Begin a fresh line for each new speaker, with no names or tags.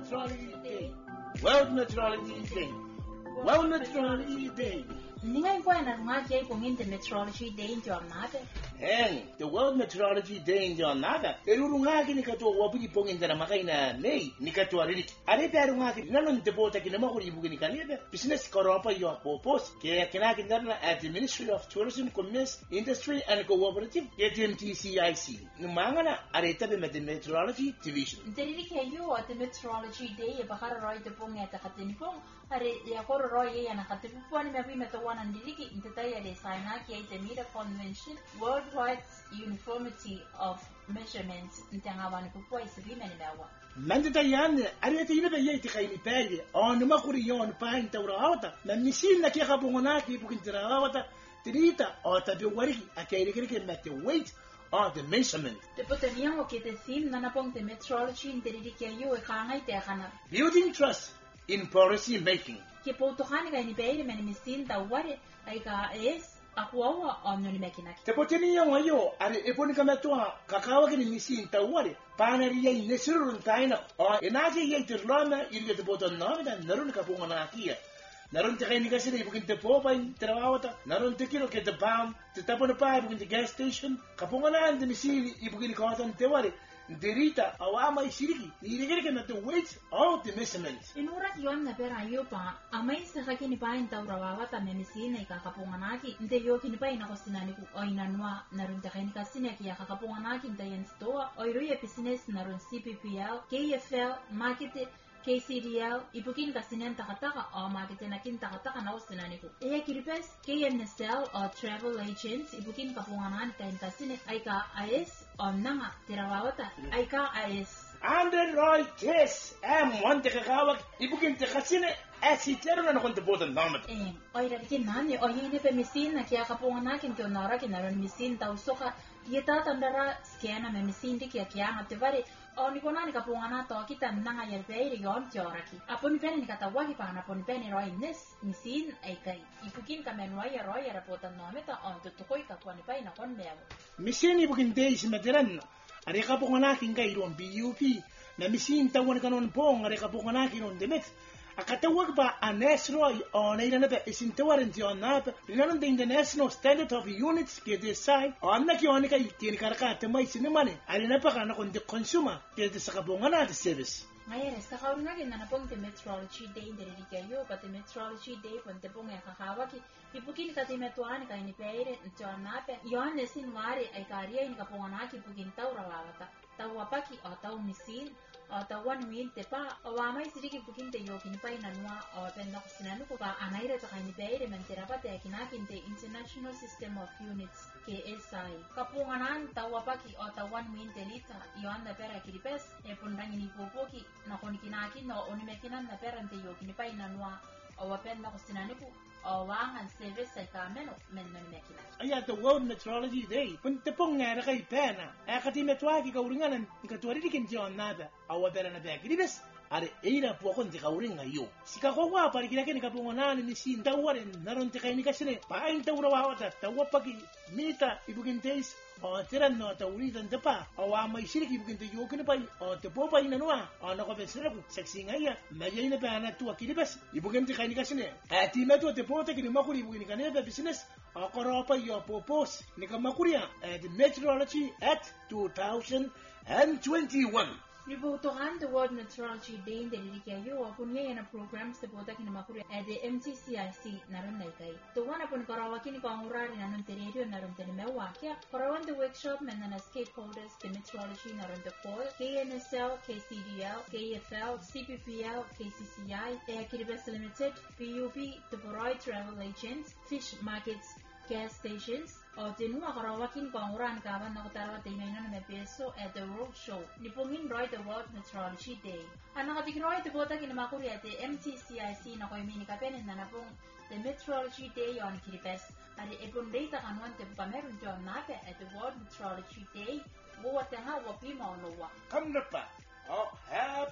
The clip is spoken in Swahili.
Meteorology Day. World Meteorology Day. World Meteorology Day.
Ninga impoena ngaki ay pongin the Meteorology Day in your mother.
And the World Meteorology Day in your nada. Erurungaki nikato wabudi pongin the makaina May nikato arit. Are perungaki nanon the bota kinamahuri buginikaniba. Business koropa your popos. Kinakindarna at the Ministry of Tourism, Commerce, Industry and Cooperative. Get MTCIC. Numangana areta be the Meteorology Division.
Derike you at the Meteorology Day bahara roy the pong at the Katinpong. Are yakoro roy and a Katipon maybe met one and Diriki into the Sainaki the Meter Convention. Worldwide uniformity of measurements in Tangawan Pupua is a women in our
Mandatayan, Ariatina Yeti Kaili, on the Makurion Pine Taurata, the machine that Yakapunaki Pukintarawata, Tirita, or Tabuari, a Kairi met the weight or the measurement.
The Potanian the theme Nanapong the meteorology in the Ridicayu, a Kangai Tehana.
Building trust in policy making.
Kipotohanika in Bay, many machine that what is. Akuawa on Nunimekinaki.
The Potania Wayo, and Eponicamatua, Kakawaki machine Tawari, Panaria Nesurun Taina, or Enaji Yated Lama, you get the bottom Novid and Narunkapunanakia. Narun Terenicasi, booking the Popa in Terawata, Narun Tekiro get the bomb, the top of the pipe in the gas station, Capungana and the machine, Ibuki Cotton Tewari. Derita, Awama Shiriki, you at the weight of the measurements.
In Urak Yon Napera Yopa, Amais the Hakini Pine Taurawata, Memisine, Kapunganaki, the Yokin Pine Hostinaniku, or in Anua, Narun Terenica Sineki, Kapunganaki, Diane Store, or Ria Business, Narun CPPL, KFL, Market. KCDL, Ibukin Kasinen Takataka or Marketenakin Takataka Nausinaniku. Ekiripes, KNSL or travel agents, Ibukin Kapunganan, Kasine, Aika IS or Nanga, Terawata, Aika IS.
And Roy Tess, one Tekawak, Ibukin Tekasine, as he turned on the bottom number.
Oirakin Nani, or Yinipe Missin, Kiakapunganak, Tonorak, and Aran Missin, Tausoka, Yeta Tandara, Scanna, Memissin, Kiakian at the very. O Nikonani Kapungana talki tanang ayal pay yon tioraki. Upon penny katawaki pan upon penny roy ness, Missin, Aikai. Ipukin Kamenwaya Roy Rapotan Nometa on to Tokoika 25 upon them.
Missin Ibukin days Meteran, Arekapunganaki Gairon BUP, the Missin Tawanakan Pong, Arekapunganaki on the myth. A Katawakba and Nesroy on Aidanapa is in Tawaranti on Napa, regarding the International Standard of Units get the sign on Nakionica Tinkaraka, my money, and in on the consumer get the Sakabongana service.
I is the Harunagan and upon the meteorology day in the Rikayo, but the meteorology day when the Bunga Hawaki, Ipukin Katimetuanica in the Pay and Joanapa, Yohannes in Mari, Ikaria in Kapuanaki, Pukin Taurawata, Tawapaki or Tau Missin. Or the one meal the pa, or am I sitting cooking the yokin pine and or the Noxinanuka, and I read the Bay and Terapatekinak in the International System of Units, KSI. Kapunganan, Tawapaki, or the one meal the lita, Yon the Perakiripes, Epunangini Popoki, Nahonikinaki, no Onimekinan, the parent the yokin pine and or a pen Noxinanuku. Or Wang and service like a men
I had the World Meteorology Day. When the Ponga Pena, Akatimetwaki going on and Katuarikin John Nada, our Berana Bagrivis, are the Ada Pokon the Kauringa you. Sikawa, Parikinakan Kapungan in the scene tower and Naron Tekanikasine, Pine Tawawata, Tawapaki, Mita, Ibukin Taste, or Tirano, Tawid and the Pa, or my Shiki Bukin the Yokin or the Popa in Anoa, or Nokovesrabu, Sexing Aya, Magina Bana to Akiribas, Ibukin Tekanikasine, at Timeto the Portak in the Makuri Winkaneva business, or Koropa your Popos, Nikamakuria, at the Meteorology at 2021.
Ribotohan the World Meteorology Day in the Rikayo, or Punya and programs the Botak in Makuri at the MTCIC Narunaikai. The one upon Karawaki Kongura in Anontario Naruntanimewaka, Karawan the workshop and then escape holders, the meteorology Narun the Fall, KNSL, KCDL, KFL, CPPL, KCCI, Air Kiribes Limited, PUP, the Boroi Travel Agents, Fish Markets, Gas stations, or the new Karawakin Konguran Kavan Notara de Mainan Peso at the road show. Nipungin Roy the World Meteorology Day. And now the Roy the Botak in Makuri at the MTCIC Nakoimini Kapen and Nanapong, the Meteorology Day on Kiribes, and the Epon data and one the Cameron John Napa at the World Meteorology Day. What the hell of Pima Noa?
Come the pa. Oh, happy